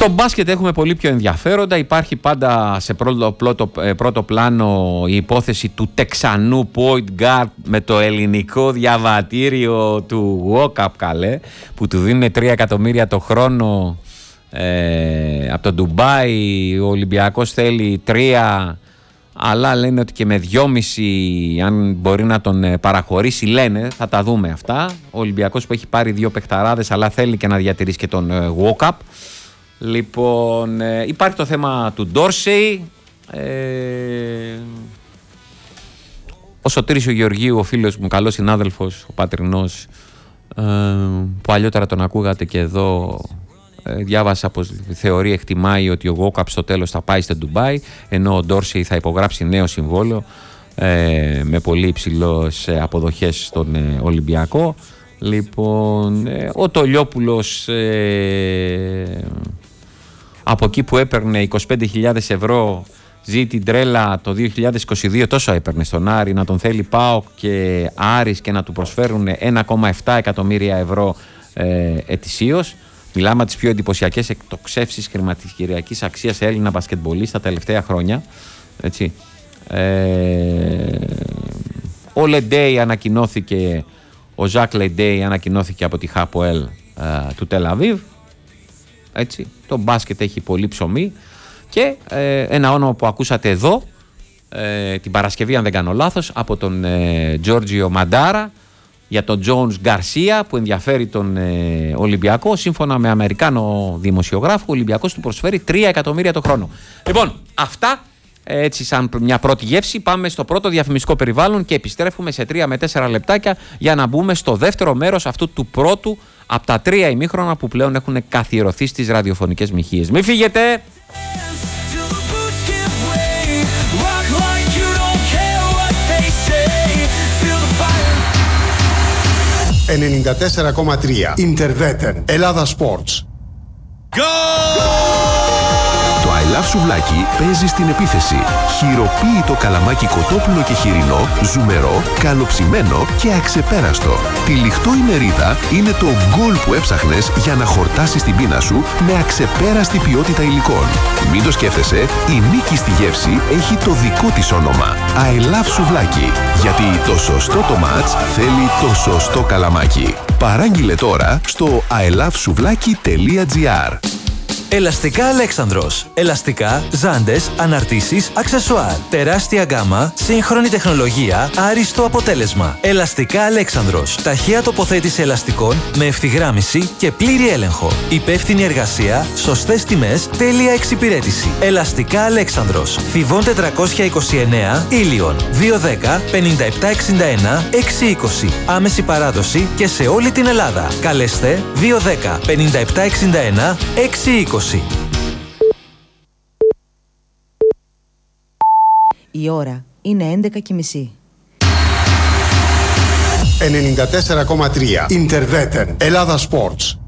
Στο μπάσκετ έχουμε πολύ πιο ενδιαφέροντα. Υπάρχει πάντα σε πρώτο πλάνο η υπόθεση του Τεξανού point guard με το ελληνικό διαβατήριο του Walkup, καλέ, που του δίνουν 3 εκατομμύρια το χρόνο από το Ντουμπάι. Ο Ολυμπιακός θέλει 3, αλλά λένε ότι και με 2,5 αν μπορεί να τον παραχωρήσει, λένε, θα τα δούμε αυτά. Ο Ολυμπιακός που έχει πάρει 2 παιχταράδες, αλλά θέλει και να διατηρήσει και τον Walkup. Λοιπόν, υπάρχει το θέμα του Ντόρσεϊ. Ο Σωτήρης ο Γεωργίου, ο φίλος μου, καλός συνάδελφος, ο πατρινός, που αλλιότερα τον ακούγατε και εδώ, διάβασα πως θεωρεί, εκτιμάει ότι ο Walkup στο τέλος θα πάει στο Ντουμπάι, ενώ ο Ντόρσεϊ θα υπογράψει νέο συμβόλαιο με πολύ υψηλές αποδοχές στον Ολυμπιακό. Λοιπόν, ο Τολιόπουλος από εκεί που έπαιρνε 25.000 ευρώ ζει την τρέλα το 2022, τόσο έπαιρνε στον Άρη, να τον θέλει ΠΑΟΚ και Άρης και να του προσφέρουν 1,7 εκατομμύρια ευρώ ετησίως. Μιλάμε από τις πιο εντυπωσιακές εκτοξεύσεις χρηματιστηριακής αξίας σε Έλληνα μπασκετμπολίστα τα τελευταία χρόνια. Έτσι. Ο Λεντέι ανακοινώθηκε, ο Ζακ Λεντέι ανακοινώθηκε από τη ΧΑΠΟΕΛ του Τελαβίβ. Έτσι. Το μπάσκετ έχει πολύ ψωμί. Και ένα όνομα που ακούσατε εδώ την Παρασκευή, αν δεν κάνω λάθος, από τον Τζόρτζιο Μαντάρα, για τον Τζόουνς Γκαρσία, που ενδιαφέρει τον Ολυμπιακό. Σύμφωνα με Αμερικάνο δημοσιογράφο, ο Ολυμπιακός του προσφέρει 3 εκατομμύρια το χρόνο. Λοιπόν, αυτά έτσι σαν μια πρώτη γεύση. Πάμε στο πρώτο διαφημιστικό περιβάλλον και επιστρέφουμε σε 3 με 4 λεπτάκια για να μπούμε στο δεύτερο μέρος αυτού του πρώτου από τα 3 ημίχρονα που πλέον έχουν καθιερωθεί στις ραδιοφωνικές μοιχείες. Μην φύγετε! 94,3 Ιντερβέτεν Ελλάδα Sports. Το I Love Σουβλάκι παίζει στην επίθεση. Χειροποίητο καλαμάκι κοτόπουλο και χοιρινό, ζουμερό, καλοψημένο και αξεπέραστο. Τυλιχτό η μερίδα είναι το γκολ που έψαχνες για να χορτάσεις την πείνα σου με αξεπέραστη ποιότητα υλικών. Μην το σκέφτεσαι, η νίκη στη γεύση έχει το δικό της όνομα. I Love Σουβλάκι. Γιατί το σωστό το μάτς θέλει το σωστό καλαμάκι. Παράγγειλε τώρα στο ilovesuvlaki.gr. Ελαστικά Αλέξανδρος. Ελαστικά, ζάντες, αναρτήσεις, αξεσουάρ. Τεράστια γκάμα, σύγχρονη τεχνολογία, άριστο αποτέλεσμα. Ελαστικά Αλέξανδρος. Ταχεία τοποθέτηση ελαστικών με ευθυγράμμιση και πλήρη έλεγχο. Υπεύθυνη εργασία, σωστές τιμές, τέλεια εξυπηρέτηση. Ελαστικά Αλέξανδρος. Θηβών 429, Ήλιον. 210 5761 620. Άμεση παράδοση και σε όλη την Ελλάδα. Καλέστε 210 5761 620. Η ώρα είναι 11:30. 94,3 Ιντερβέτεν Ελλάδα Sports.